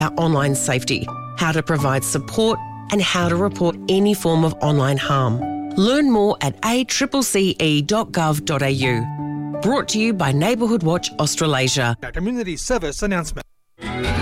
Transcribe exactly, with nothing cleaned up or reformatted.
about online safety, how to provide support, and how to report any form of online harm. Learn more at a c c c e dot gov dot a u. Brought to you by Neighbourhood Watch Australasia. Community service announcement.